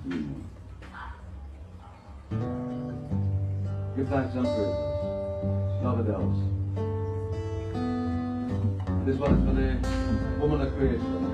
Give thanks and praises. Nothing else. This one is for the woman of creation.